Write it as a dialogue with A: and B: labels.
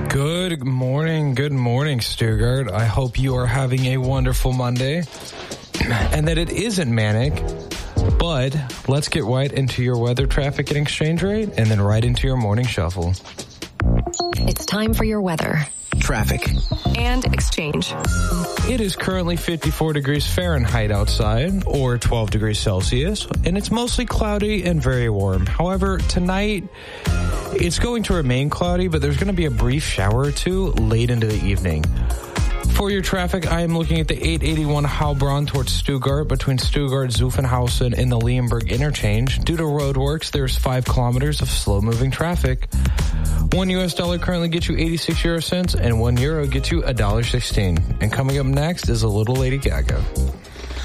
A: Good morning, Stuttgart. I hope you are having a wonderful Monday and that it isn't manic, but let's get right into your weather, traffic, and exchange rate, and then right into your morning shuffle.
B: It's time for your weather,
C: traffic,
B: and exchange.
A: It is currently 54 degrees Fahrenheit outside, or 12 degrees Celsius, and it's mostly cloudy and very warm. However, tonight, it's going to remain cloudy, but there's going to be a brief shower or two late into the evening. For your traffic, I am looking at the 881 Heilbronn towards Stuttgart between Stuttgart, Zuffenhausen, and the Leonberg interchange. Due to roadworks, there's 5 kilometers of slow-moving traffic. $1 currently gets you 86 euro cents, and €1 gets you $1.16. And coming up next is a little Lady Gaga.